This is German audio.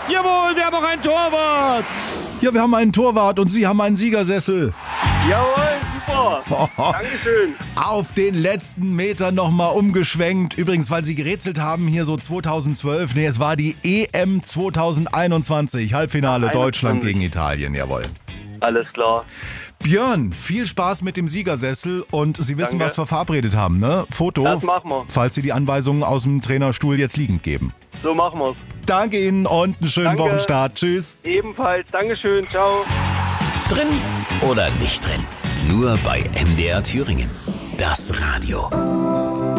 Jawohl, wir haben auch einen Torwart. Ja, wir haben einen Torwart und Sie haben einen Siegersessel. Jawohl, super. Dankeschön. Auf den letzten Metern nochmal umgeschwenkt. Übrigens, weil Sie gerätselt haben, hier so 2012. Nee, es war die EM 2021. Halbfinale 21. Deutschland gegen Italien, jawohl. Alles klar. Björn, viel Spaß mit dem Siegersessel und Sie wissen, Danke. was wir verabredet haben, ne? Foto, Das machen wir. falls Sie die Anweisungen aus dem Trainerstuhl jetzt liegend geben. So machen wir's. Danke Ihnen und einen schönen Danke. Wochenstart. Tschüss. Ebenfalls. Dankeschön. Ciao. Drin oder nicht drin? Nur bei MDR Thüringen. Das Radio.